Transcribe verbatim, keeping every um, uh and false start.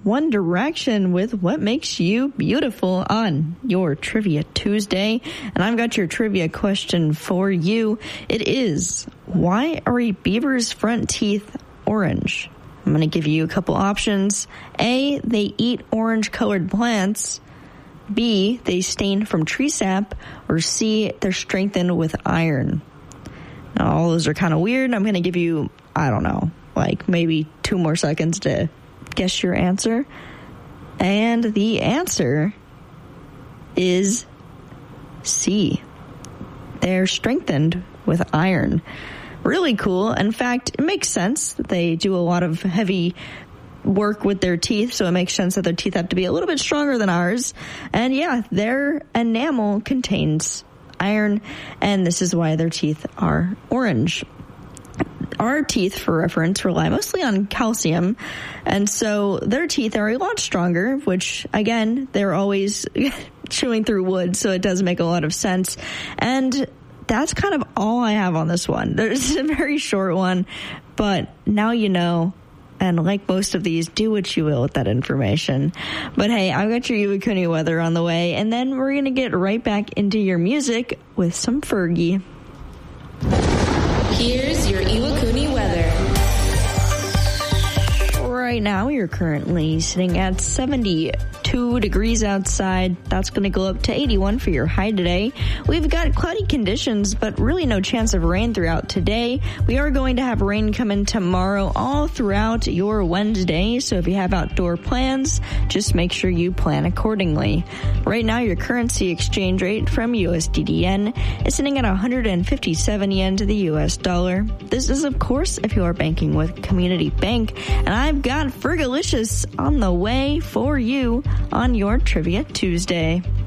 One Direction with What Makes You Beautiful on your Trivia Tuesday. And I've got your trivia question for you. It is, why are a beaver's front teeth orange? I'm going to give you a couple options. A, they eat orange-colored plants. B, they stain from tree sap. Or C, they're strengthened with iron. Now, all those are kind of weird. I'm going to give you, I don't know, like maybe two more seconds to guess your answer. And the answer is C. They're strengthened with iron. Really cool. In fact, it makes sense that they do a lot of heavy work with their teeth, so it makes sense that their teeth have to be a little bit stronger than ours. And yeah, their enamel contains iron, and this is why their teeth are orange. Our teeth, for reference, rely mostly on calcium, and so their teeth are a lot stronger, which, again, they're always chewing through wood, so it does make a lot of sense. And that's kind of all I have on this one. There's a very short one, but now you know. And like most of these, do what you will with that information. But hey, I've got your Iwakuni weather on the way, and then we're going to get right back into your music with some Fergie. Here's your Iwakuni weather. Right now, you're currently sitting at seventy-two degrees outside. That's going to go up to eighty-one for your high today. We've got cloudy conditions, but really no chance of rain throughout today. We are going to have rain come in tomorrow all throughout your Wednesday, so if you have outdoor plans, just make sure you plan accordingly. Right now, your currency exchange rate from U S D D N is sitting at one hundred fifty-seven yen to the U S dollar. This is, of course, if you are banking with Community Bank, and I've got Fergalicious on the way for you on your Trivia Tuesday.